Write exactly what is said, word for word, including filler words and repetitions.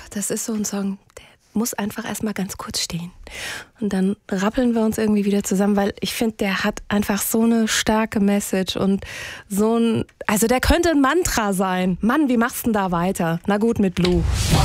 das ist so ein Song, der muss einfach erstmal ganz kurz stehen. Und dann rappeln wir uns irgendwie wieder zusammen, weil ich finde, der hat einfach so eine starke Message und so ein, also der könnte ein Mantra sein. Mann, wie machst du denn da weiter? Na gut, mit Blue.